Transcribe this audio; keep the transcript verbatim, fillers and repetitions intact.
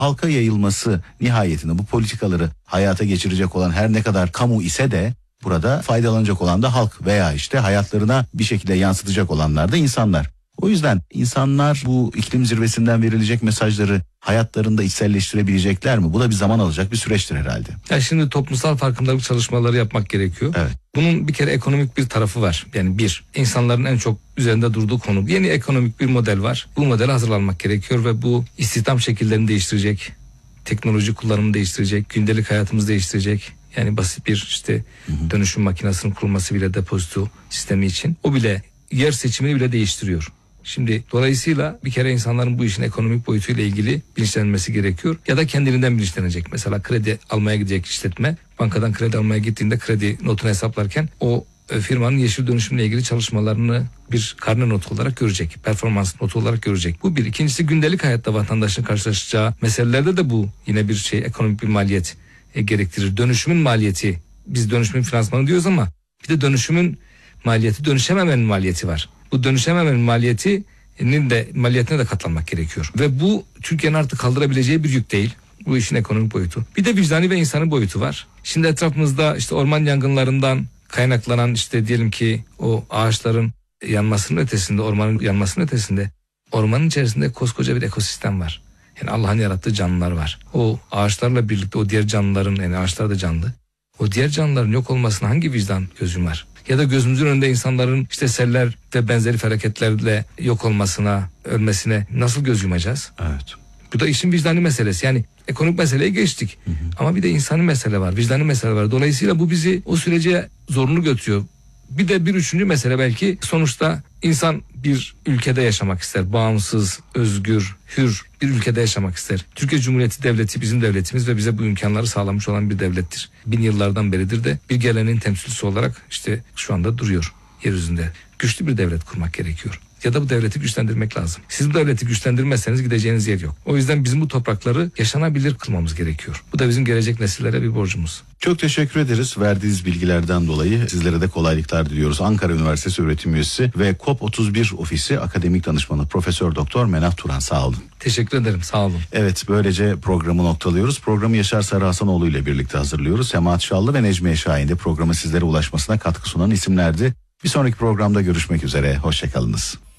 halka yayılması nihayetinde bu politikaları hayata geçirecek olan her ne kadar kamu ise de burada faydalanacak olan da halk veya işte hayatlarına bir şekilde yansıtacak olanlar da insanlar. O yüzden insanlar bu iklim zirvesinden verilecek mesajları hayatlarında içselleştirebilecekler mi? Bu da bir zaman alacak bir süreçtir herhalde. Ya şimdi toplumsal farkındalık çalışmaları yapmak gerekiyor. Evet. Bunun bir kere ekonomik bir tarafı var. Yani bir, insanların en çok üzerinde durduğu konu. Yeni ekonomik bir model var. Bu modele hazırlanmak gerekiyor ve bu istihdam şekillerini değiştirecek. Teknoloji kullanımını değiştirecek. Gündelik hayatımızı değiştirecek. Yani basit bir işte hı hı. dönüşüm makinesinin kurulması bile depozito sistemi için. O bile yer seçimini bile değiştiriyor. Şimdi dolayısıyla bir kere insanların bu işin ekonomik boyutuyla ilgili bilinçlenmesi gerekiyor. Ya da kendiliğinden bilinçlenecek. Mesela kredi almaya gidecek işletme, bankadan kredi almaya gittiğinde kredi notunu hesaplarken o firmanın yeşil dönüşümle ilgili çalışmalarını bir karne notu olarak görecek. Performans notu olarak görecek. Bu bir. İkincisi, gündelik hayatta vatandaşın karşılaşacağı meselelerde de bu yine bir şey, ekonomik bir maliyet e, gerektirir. Dönüşümün maliyeti, biz dönüşümün finansmanı diyoruz ama bir de dönüşümün maliyeti, dönüşememenin maliyeti var. Bu dönüşememenin maliyetinin de maliyetine de katlanmak gerekiyor. Ve bu Türkiye'nin artık kaldırabileceği bir yük değil. Bu işin ekonomik boyutu. Bir de vicdani ve insani boyutu var. Şimdi etrafımızda işte orman yangınlarından kaynaklanan işte diyelim ki o ağaçların yanmasının ötesinde, ormanın yanmasının ötesinde ormanın içerisinde koskoca bir ekosistem var. Yani Allah'ın yarattığı canlılar var. O ağaçlarla birlikte o diğer canlıların, yani ağaçlar da canlı. O diğer canlıların yok olmasına hangi vicdan gözüm var? Ya da gözümüzün önünde insanların işte seller ve benzeri felaketlerle yok olmasına, ölmesine nasıl göz yumacağız? Evet. Bu da işin vicdani meselesi. Yani ekonomik meseleyi geçtik. Hı hı. Ama bir de insani mesele var, vicdani mesele var. Dolayısıyla bu bizi o sürece zorunlu götürüyor. Bir de bir üçüncü mesele belki, sonuçta insan bir ülkede yaşamak ister. Bağımsız, özgür, hür bir ülkede yaşamak ister. Türkiye Cumhuriyeti Devleti bizim devletimiz ve bize bu imkanları sağlamış olan bir devlettir. Bin yıllardan beridir de bir geleneğin temsilcisi olarak işte şu anda duruyor yeryüzünde. Güçlü bir devlet kurmak gerekiyor. Ya da bu devleti güçlendirmek lazım. Siz bu devleti güçlendirmezseniz gideceğiniz yer yok. O yüzden bizim bu toprakları yaşanabilir kılmamız gerekiyor. Bu da bizim gelecek nesillere bir borcumuz. Çok teşekkür ederiz verdiğiniz bilgilerden dolayı. Sizlere de kolaylıklar diliyoruz. Ankara Üniversitesi öğretim üyesi ve COP otuz bir ofisi akademik danışmanı Profesör Doktor Menaf Turan, sağ olun. Teşekkür ederim, sağ olun. Evet, böylece programı noktalıyoruz. Programı Yaşar Sarı Hasanoğlu ile birlikte hazırlıyoruz. Semahat Şallı ve Necmiye Şahin de programı sizlere ulaşmasına katkı sunan isimlerdi. Bir sonraki programda görüşmek üzere. Hoşçakalınız.